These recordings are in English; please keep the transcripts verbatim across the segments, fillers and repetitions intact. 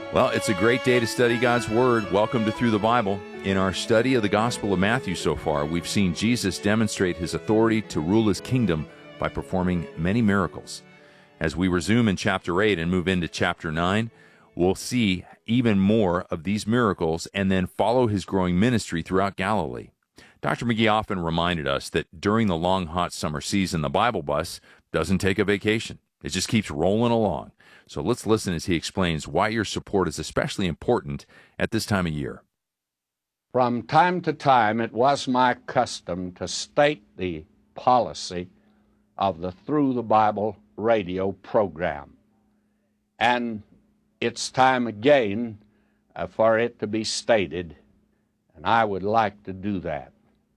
Well, it's a great day to study God's Word. Welcome to Through the Bible. In our study of the Gospel of Matthew so far, we've seen Jesus demonstrate his authority to rule his kingdom by performing many miracles. As we resume in chapter eight and move into chapter nine, we'll see even more of these miracles and then follow his growing ministry throughout Galilee. Doctor McGee often reminded us that during the long, hot summer season, the Bible bus doesn't take a vacation. It just keeps rolling along. So let's listen as he explains why your support is especially important at this time of year. From time to time, it was my custom to state the policy of the Through the Bible radio program. And it's time again uh, for it to be stated, and I would like to do that.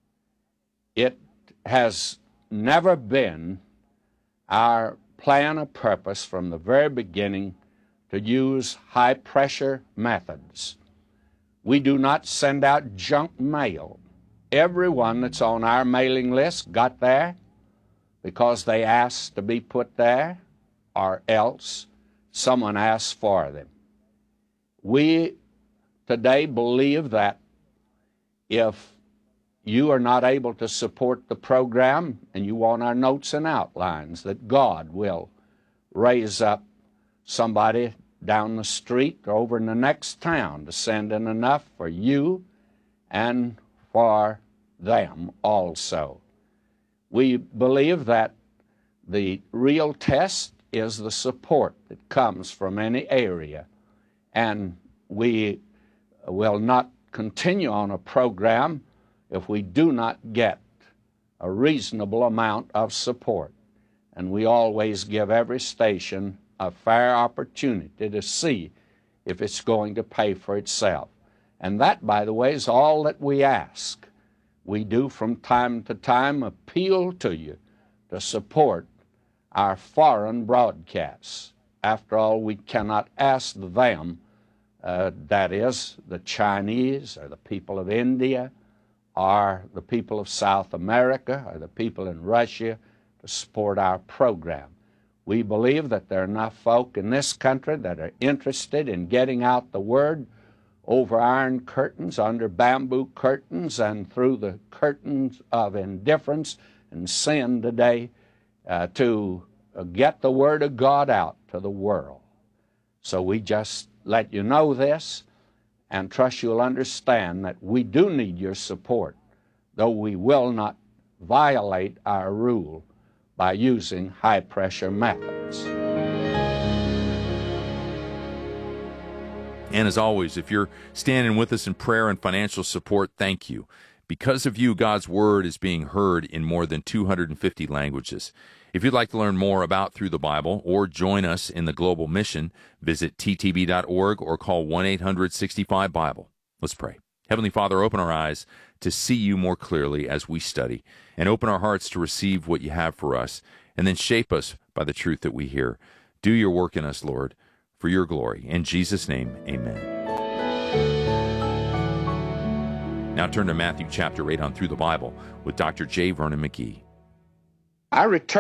It has never been our plan or purpose from the very beginning to use high-pressure methods. We do not send out junk mail. Everyone that's on our mailing list got there because they asked to be put there, or else someone asked for them. We today believe that if you are not able to support the program and you want our notes and outlines, that God will raise up somebody down the street or over in the next town to send in enough for you and for them also. We believe that the real test is the support that comes from any area, and we will not continue on a program if we do not get a reasonable amount of support. And we always give every station a fair opportunity to see if it's going to pay for itself. And that, by the way, is all that we ask. We do from time to time appeal to you to support our foreign broadcasts. After all, we cannot ask them, uh, that is, the Chinese or the people of India, or the people of South America, or the people in Russia, to support our program. We believe that there are enough folk in this country that are interested in getting out the Word over iron curtains, under bamboo curtains, and through the curtains of indifference and sin today uh, to uh, get the Word of God out to the world. So we just let you know this, and trust you'll understand that we do need your support, though we will not violate our rule by using high-pressure methods. And as always, if you're standing with us in prayer and financial support, thank you. Because of you, God's Word is being heard in more than two hundred fifty languages. If you'd like to learn more about Through the Bible or join us in the global mission, visit t t b dot org or call one eight hundred sixty-five Bible. Let's pray. Heavenly Father, open our eyes to see you more clearly as we study, and open our hearts to receive what you have for us, and then shape us by the truth that we hear. Do your work in us, Lord, for your glory. In Jesus' name, amen. Now turn to Matthew chapter eight on Through the Bible with Doctor J. Vernon McGee. I return